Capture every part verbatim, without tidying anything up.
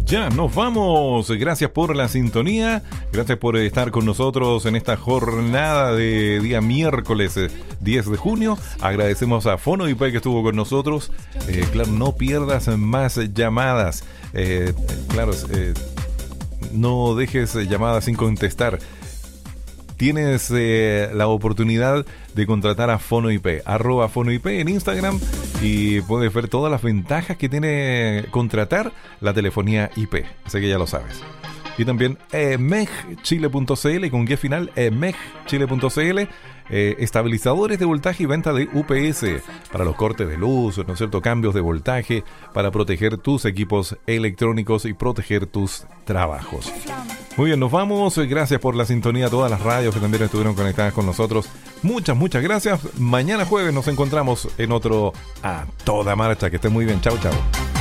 Ya, nos vamos. Gracias por la sintonía. Gracias por estar con nosotros en esta jornada de día miércoles diez de junio. Agradecemos a Fono I P que estuvo con nosotros. Eh, claro, no pierdas más llamadas. Eh, claro, eh, no dejes llamadas sin contestar. Tienes eh, la oportunidad de contratar a Fono I P, arroba Fono I P en Instagram, y puedes ver todas las ventajas que tiene contratar la telefonía I P, así que ya lo sabes. Y también emegchile punto cl, con guía final, emegchile punto cl, eh, estabilizadores de voltaje y venta de U P S para los cortes de luz, ¿no es cierto?, cambios de voltaje, para proteger tus equipos electrónicos y proteger tus trabajos. Muy bien, nos vamos. Gracias por la sintonía a todas las radios que también estuvieron conectadas con nosotros. Muchas, muchas gracias. Mañana jueves nos encontramos en otro A Toda Marcha. Que estén muy bien. Chao, chao.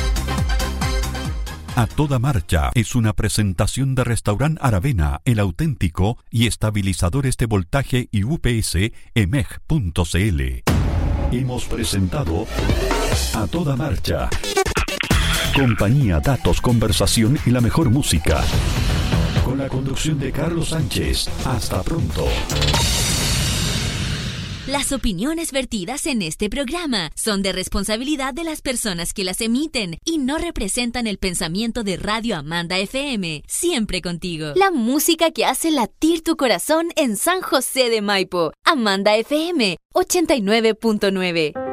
A Toda Marcha es una presentación de Restaurant Aravena, el auténtico, y estabilizadores de voltaje y U P S, emeg punto cl. Hemos presentado A Toda Marcha. Compañía, datos, conversación y la mejor música. Con la conducción de Carlos Sánchez. Hasta pronto. Las opiniones vertidas en este programa son de responsabilidad de las personas que las emiten y no representan el pensamiento de Radio Amanda F M, siempre contigo. La música que hace latir tu corazón en San José de Maipo. Amanda F M ochenta y nueve punto nueve.